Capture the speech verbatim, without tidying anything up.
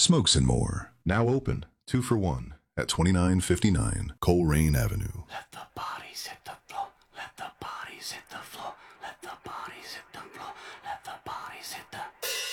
Smokes and More. Now open, two for one, at twenty-nine fifty-nine Coleraine Avenue. Let the bodies hit the floor. Let the bodies hit the floor. Let the bodies hit the floor. Let the bodies hit the floor.